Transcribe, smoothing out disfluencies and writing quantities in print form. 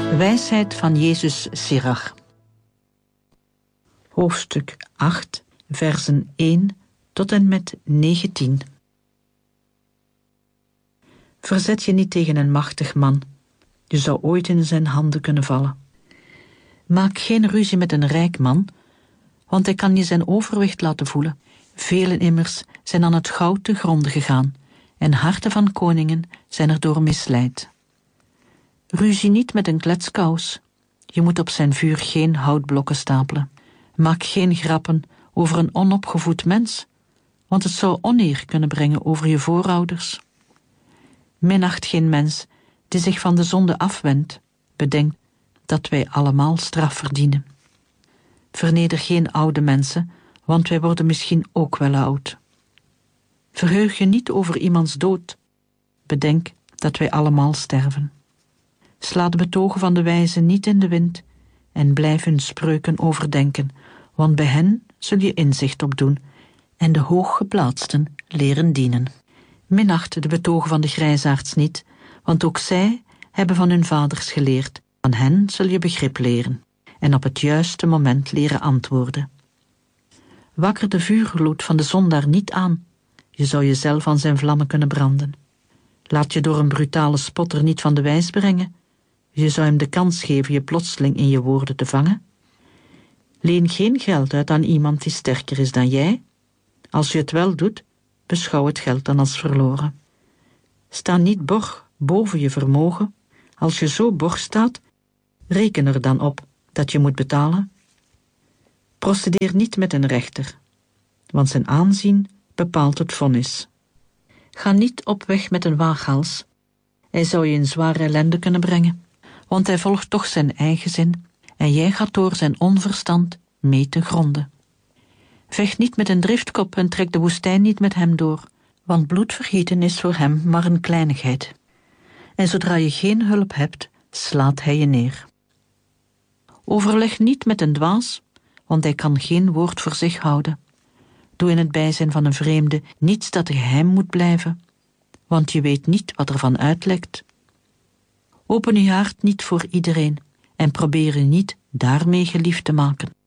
Wijsheid van Jezus Sirach. Hoofdstuk 8, versen 1 tot en met 19. Verzet je niet tegen een machtig man. Je zou ooit in zijn handen kunnen vallen. Maak geen ruzie met een rijk man, want hij kan je zijn overwicht laten voelen. Velen immers zijn aan het goud te gronde gegaan, en harten van koningen zijn er door misleid. Ruzie niet met een kletskous. Je moet op zijn vuur geen houtblokken stapelen. Maak geen grappen over een onopgevoed mens, want het zou oneer kunnen brengen over je voorouders. Minacht geen mens die zich van de zonde afwendt. Bedenk dat wij allemaal straf verdienen. Verneder geen oude mensen, want wij worden misschien ook wel oud. Verheug je niet over iemands dood. Bedenk dat wij allemaal sterven. Sla de betogen van de wijzen niet in de wind en blijf hun spreuken overdenken, want bij hen zul je inzicht opdoen en de hooggeplaatsten leren dienen. Minacht de betogen van de grijsaards niet, want ook zij hebben van hun vaders geleerd. Van hen zul je begrip leren en op het juiste moment leren antwoorden. Wakker de vuurgloed van de zondaar niet aan. Je zou jezelf aan zijn vlammen kunnen branden. Laat je door een brutale spotter niet van de wijs brengen. Je zou hem de kans geven je plotseling in je woorden te vangen. Leen geen geld uit aan iemand die sterker is dan jij. Als je het wel doet, beschouw het geld dan als verloren. Sta niet borg boven je vermogen. Als je zo borg staat, reken er dan op dat je moet betalen. Procedeer niet met een rechter, want zijn aanzien bepaalt het vonnis. Ga niet op weg met een waaghals. Hij zou je in zware ellende kunnen brengen, want hij volgt toch zijn eigen zin en jij gaat door zijn onverstand mee te gronden. Vecht niet met een driftkop en trek de woestijn niet met hem door, want bloedvergieten is voor hem maar een kleinigheid. En zodra je geen hulp hebt, slaat hij je neer. Overleg niet met een dwaas, want hij kan geen woord voor zich houden. Doe in het bijzijn van een vreemde niets dat geheim moet blijven, want je weet niet wat er van uitlekt. Open je hart niet voor iedereen en probeer je niet daarmee geliefd te maken.